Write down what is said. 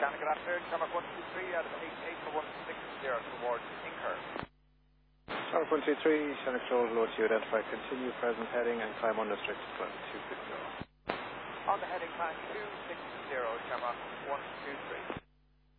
Shannon, good afternoon. Shamrock 123 out of 88160 towards Inker. Shamrock 123, Shannon Control, load to identify, continue present heading and climb unrestricted, climb 260. On the heading, climb 260, Shamrock 123.